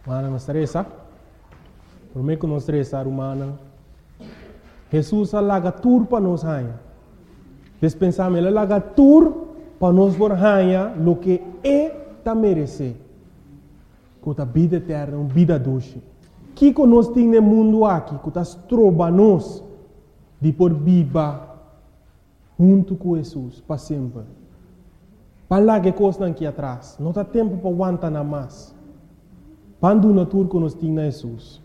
Mana não estressa. Por mim que não estressa, humana. Jesus alaga tur para nós raia. Despensamos ele alaga tur para nós por raia lo que é ta merece. Com a vida eterna, uma vida doce. Que nós temos no mundo aqui, que está troba nós de por viva junto com Jesus para sempre. Para lá que coisa aqui atrás, não tem tempo para aguentar nada mais. Quando na tour que nós temos Jesus.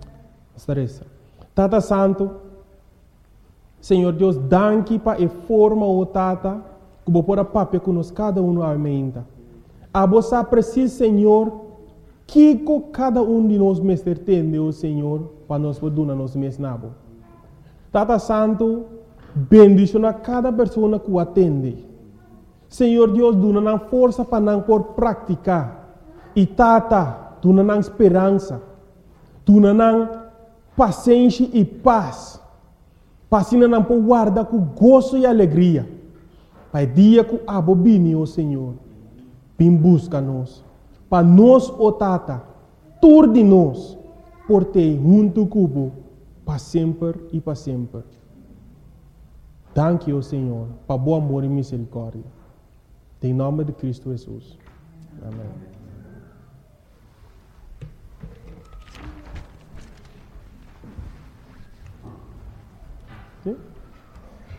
Tata Santo, Senhor Deus, danke para a forma o Tata, que vou pôr a papel que nós cada um aumenta. A você precisa, Senhor, que cada um de nós mestre tem, o Senhor, para nós poder nos mesnabo. Tata Santo, bendicionar cada pessoa que o atende. Senhor Deus, dona força para não por praticar. E Tata, dona esperança. Dona paciência e paz. Passina não por guardar com gozo e alegria. Pai dia que abobine, o Senhor, vem busca nós. Para nós, o Tata, tur de nós, por ter junto cubo, para sempre e para sempre. Danke, o Senhor, para bom amor e misericórdia. Em nome de Cristo Jesus. Amém. Sim?